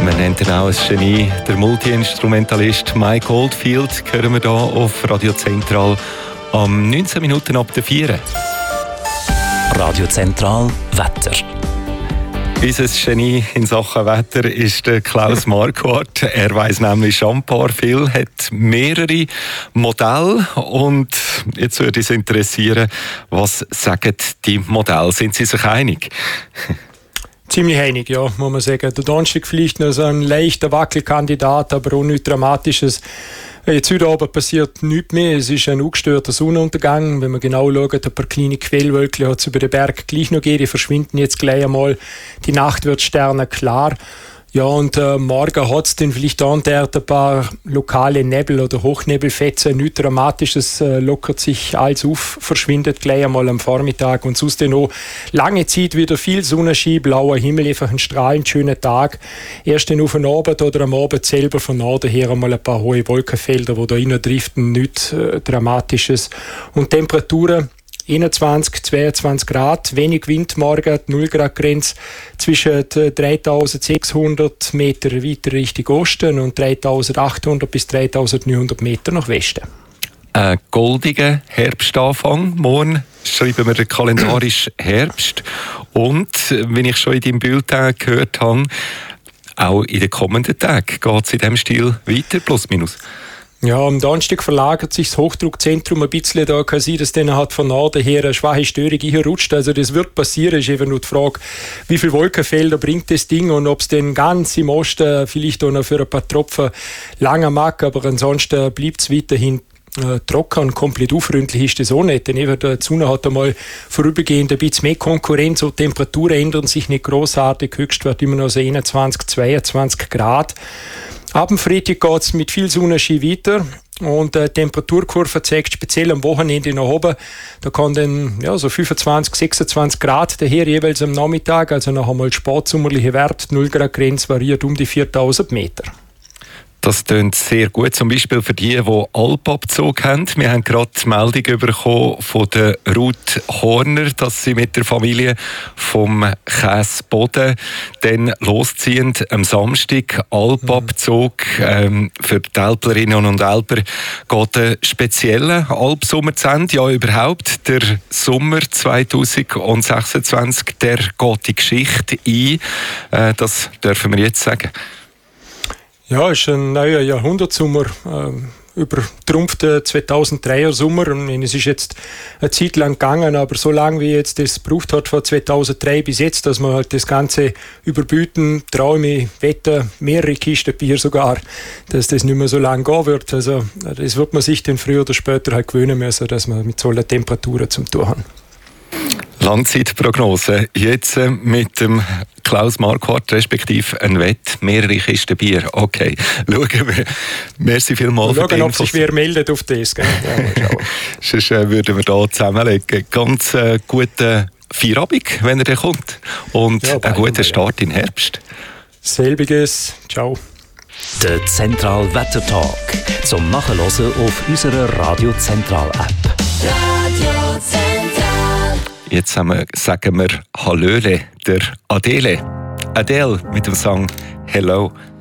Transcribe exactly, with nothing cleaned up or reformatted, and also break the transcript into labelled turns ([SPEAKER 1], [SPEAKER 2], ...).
[SPEAKER 1] Man nennt ihn auch ein Genie. Der Multi-Instrumentalist Mike Oldfield hören wir hier auf Radio Zentral am neunzehn Minuten ab der vier.
[SPEAKER 2] Radio Zentral Wetter.
[SPEAKER 1] Unser Genie in Sachen Wetter ist der Klaus Marquardt. Er weiss nämlich schon ein paar viel, hat mehrere Modelle und jetzt würde es interessieren, was sagen die Modelle? Sind Sie sich einig?
[SPEAKER 3] Ziemlich einig, ja, muss man sagen. Der Donnerstag vielleicht noch so ein leichter Wackelkandidat, aber auch nichts Dramatisches. Jetzt heute Abend passiert nichts mehr. Es ist ein ungestörter Sonnenuntergang. Wenn man genau schaut, ein paar kleine Quellwölkchen hat es über den Berg gleich noch gegeben. Die verschwinden jetzt gleich einmal. Die Nacht wird sternenklar. Ja, und äh, morgen hat es dann vielleicht an der ein paar lokale Nebel- oder Hochnebelfetzen. Nichts Dramatisches, äh, lockert sich alles auf, verschwindet gleich einmal am Vormittag. Und sonst dann auch lange Zeit wieder viel Sonnenschein, blauer Himmel, einfach ein strahlend schöner Tag. Erst dann auf den Abend oder am Abend selber von Norden her einmal ein paar hohe Wolkenfelder, die da reindriften, nichts äh, Dramatisches. Und Temperaturen einundzwanzig, zweiundzwanzig Grad, wenig Wind morgen, die null Grad Grenze zwischen dreitausendsechshundert Meter weiter Richtung Osten und dreitausendachthundert bis dreitausendneunhundert Meter nach Westen.
[SPEAKER 1] Ein goldiger Herbstanfang. Morgen schreiben wir den kalendarisch Herbst. Und, wie ich schon in deinem Bulletin gehört habe, auch in den kommenden Tagen geht es in diesem Stil weiter, plus minus.
[SPEAKER 3] Ja, am Donnerstag verlagert sich das Hochdruckzentrum ein bisschen. Da kann sein, dass dann halt von Norden her eine schwache Störung rutscht. Also das wird passieren. Es ist eben nur die Frage, wie viele Wolkenfelder bringt das Ding und ob es dann ganz im Osten vielleicht auch noch für ein paar Tropfen länger mag. Aber ansonsten bleibt es weiterhin äh, trocken und komplett unfreundlich ist das auch nicht. Denn eben die Sonne hat einmal vorübergehend ein bisschen mehr Konkurrenz und die Temperaturen ändern sich nicht großartig. Höchstwert immer noch so einundzwanzig, zweiundzwanzig Grad. Ab dem Freitag geht es mit viel Sonnenschein weiter und die äh, Temperaturkurve zeigt speziell am Wochenende nach oben. Da kann dann ja, so fünfundzwanzig, sechsundzwanzig Grad daher jeweils am Nachmittag, also noch einmal spätsommerliche Wert, null Grad Grenze variiert um die viertausend Meter.
[SPEAKER 1] Das klingt sehr gut, zum Beispiel für die, die Alpabzug haben. Wir haben gerade die Meldung bekommen von der Ruth Horner, dass sie mit der Familie vom Käsboden dann losziehen am Samstag. Alpabzug. Ähm, für die Alplerinnen und Alper geht ein spezieller Alpsommer zu Ende. Ja, überhaupt. Der Sommer zweitausendsechsundzwanzig, der geht die Geschichte ein. Äh, das dürfen wir jetzt sagen.
[SPEAKER 3] Ja, es ist ein neuer Jahrhundertsommer, äh, übertrumpft den zweitausenddreier Sommer. Und es ist jetzt eine Zeit lang gegangen, aber so lange wie jetzt das gebraucht hat von zweitausenddrei bis jetzt, dass man halt das Ganze überbieten, Träume, Wetter, mehrere Kisten Bier sogar, dass das nicht mehr so lange gehen wird. Also das wird man sich dann früher oder später halt gewöhnen müssen, dass man mit solchen Temperaturen zum tun haben.
[SPEAKER 1] Langzeitprognose. Jetzt äh, mit dem Klaus Marquardt, respektive ein Wett, mehrere Kisten Bier. Okay, schauen wir. Merci vielmals für die
[SPEAKER 3] Schauen, ob
[SPEAKER 1] Infos.
[SPEAKER 3] sich wer meldet auf das. Ja,
[SPEAKER 1] Sonst äh, würden wir hier zusammenlegen. Ganz äh, guten Feierabend, wenn er dann kommt. Und ja, einen guten Start in den Herbst.
[SPEAKER 3] Selbiges. Ciao.
[SPEAKER 2] Der Zentral Wettertag. Zum Nachhören auf unserer Radio Zentral App.
[SPEAKER 4] Radio Zentral.
[SPEAKER 1] Jetzt haben wir, sagen wir Hallöle, der Adele. Adele mit dem Song Hello.